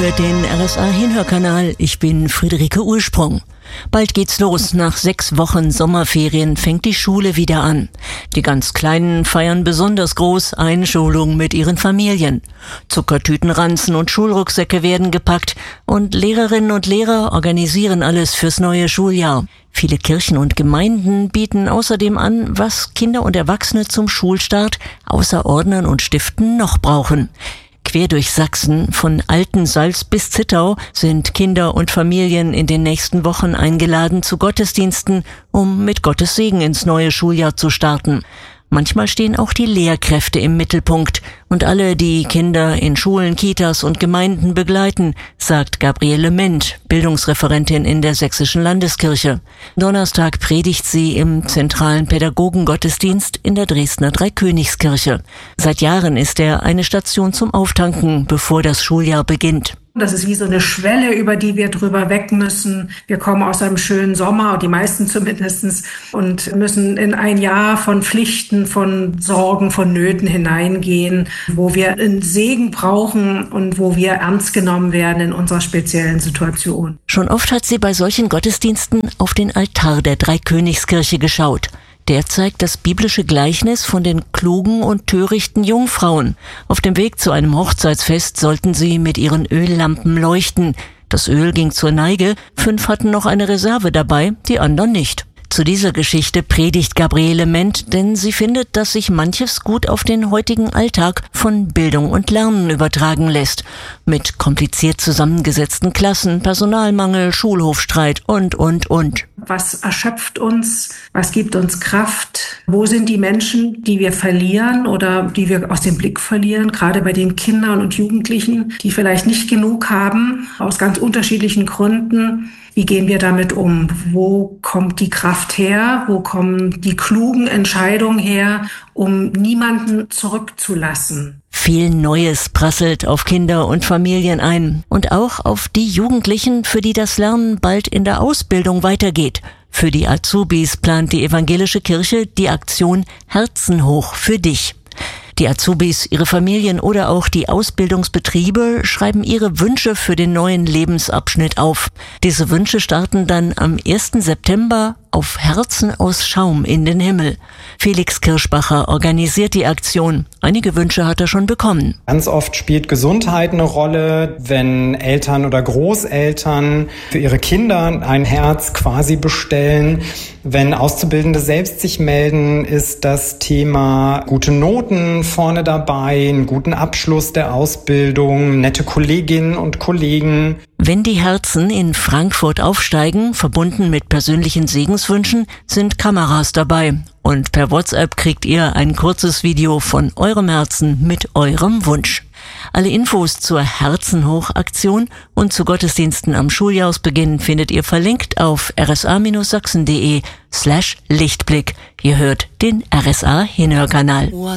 hört den RSA-Hinhörkanal. Ich bin Friederike Ursprung. Bald geht's los. Nach 6 Wochen Sommerferien fängt die Schule wieder an. Die ganz Kleinen feiern besonders groß Einschulung mit ihren Familien. Zuckertütenranzen und Schulrucksäcke werden gepackt und Lehrerinnen und Lehrer organisieren alles fürs neue Schuljahr. Viele Kirchen und Gemeinden bieten außerdem an, was Kinder und Erwachsene zum Schulstart außer Ordnern und Stiften noch brauchen. Quer durch Sachsen, von Altensalz bis Zittau, sind Kinder und Familien in den nächsten Wochen eingeladen zu Gottesdiensten, um mit Gottes Segen ins neue Schuljahr zu starten. Manchmal stehen auch die Lehrkräfte im Mittelpunkt und alle, die Kinder in Schulen, Kitas und Gemeinden begleiten, sagt Gabriele Ment, Bildungsreferentin in der Sächsischen Landeskirche. Donnerstag predigt sie im zentralen Pädagogengottesdienst in der Dresdner Dreikönigskirche. Seit Jahren ist er eine Station zum Auftanken, bevor das Schuljahr beginnt. Das ist wie so eine Schwelle, über die wir drüber weg müssen. Wir kommen aus einem schönen Sommer, die meisten zumindest, und müssen in ein Jahr von Pflichten, von Sorgen, von Nöten hineingehen, wo wir einen Segen brauchen und wo wir ernst genommen werden in unserer speziellen Situation. Schon oft hat sie bei solchen Gottesdiensten auf den Altar der Dreikönigskirche geschaut. Der zeigt das biblische Gleichnis von den klugen und törichten Jungfrauen. Auf dem Weg zu einem Hochzeitsfest sollten sie mit ihren Öllampen leuchten. Das Öl ging zur Neige, 5 hatten noch eine Reserve dabei, die anderen nicht. Zu dieser Geschichte predigt Gabriele Ment, denn sie findet, dass sich manches gut auf den heutigen Alltag von Bildung und Lernen übertragen lässt. Mit kompliziert zusammengesetzten Klassen, Personalmangel, Schulhofstreit und. Was erschöpft uns? Was gibt uns Kraft? Wo sind die Menschen, die wir verlieren oder die wir aus dem Blick verlieren? Gerade bei den Kindern und Jugendlichen, die vielleicht nicht genug haben, aus ganz unterschiedlichen Gründen. Wie gehen wir damit um? Wo kommt die Kraft her? Wo kommen die klugen Entscheidungen her, um niemanden zurückzulassen? Viel Neues prasselt auf Kinder und Familien ein und auch auf die Jugendlichen, für die das Lernen bald in der Ausbildung weitergeht. Für die Azubis plant die evangelische Kirche die Aktion Herzen hoch für dich. Die Azubis, ihre Familien oder auch die Ausbildungsbetriebe schreiben ihre Wünsche für den neuen Lebensabschnitt auf. Diese Wünsche starten dann am 1. September auf Herzen aus Schaum in den Himmel. Felix Kirschbacher organisiert die Aktion. Einige Wünsche hat er schon bekommen. Ganz oft spielt Gesundheit eine Rolle, wenn Eltern oder Großeltern für ihre Kinder ein Herz quasi bestellen. Wenn Auszubildende selbst sich melden, ist das Thema gute Noten vorne dabei, einen guten Abschluss der Ausbildung, nette Kolleginnen und Kollegen. Wenn die Herzen in Frankfurt aufsteigen, verbunden mit persönlichen Segenswünschen, sind Kameras dabei. Und per WhatsApp kriegt ihr ein kurzes Video von eurem Herzen mit eurem Wunsch. Alle Infos zur Herzenhoch-Aktion und zu Gottesdiensten am Schuljahresbeginn findet ihr verlinkt auf rsa-sachsen.de/Lichtblick. Ihr hört den RSA-Hinhörkanal.